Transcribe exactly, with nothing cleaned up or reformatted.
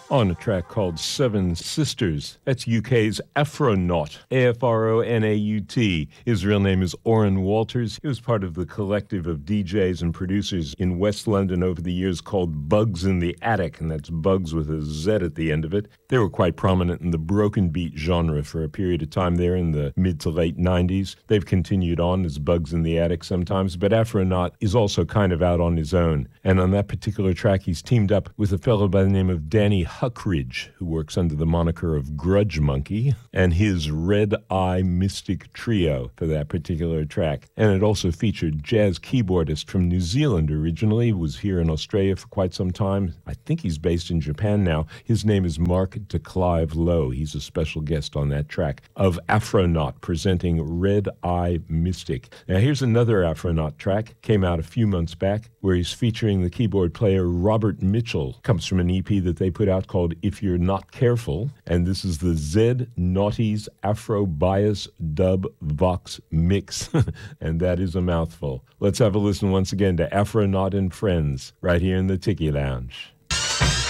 on a track called Seven Sisters. That's U K's Afronaut, A F R O N A U T. His real name is Oren Walters. He was part of the collective of D Js and producers in West London over the years called Bugs in the Attic, and that's Bugs with a Z at the end of it. They were quite prominent in the broken beat genre for a period of time there in the mid to late nineties. They've continued on as Bugs in the Attic sometimes, but Afronaut is also kind of out on his own. And on that particular track, he's teamed up with a fellow by the name of Danny Huckridge, who works under the moniker of Grudge Monkey, and his Red Eye Mystic Trio for that particular track. And it also featured jazz keyboardist from New Zealand originally, was here in Australia for quite some time. I think he's based in Japan now. His name is Mark de Clive Lowe. He's a special guest on that track of Afronaut presenting Red Eye Mystic. Now here's another Afronaut track, came out a few months back, where he's featuring the keyboard player Robert Mitchell. Comes from an E P that they put out called If You're Not Careful, and this is the Zed Naughty's Afro Bias Dub Vox Mix, and that is a mouthful. Let's have a listen once again to Afronaut and Friends right here in the Tiki Lounge.